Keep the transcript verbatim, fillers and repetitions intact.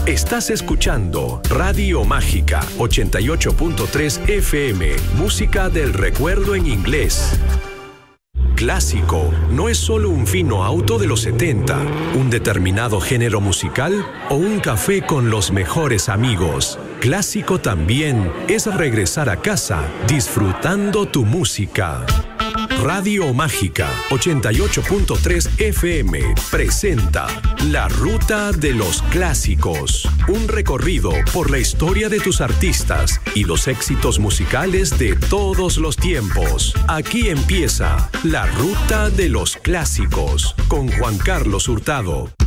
Estás escuchando Radio Mágica ochenta y ocho punto tres F M, música del recuerdo en inglés. Clásico no es solo un fino auto de los setenta, un determinado género musical o un café con los mejores amigos. Clásico también es regresar a casa disfrutando tu música. Radio Mágica ochenta y ocho punto tres F M presenta La Ruta de los Clásicos, un recorrido por la historia de tus artistas y los éxitos musicales de todos los tiempos. Aquí empieza La Ruta de los Clásicos con Juan Carlos Hurtado.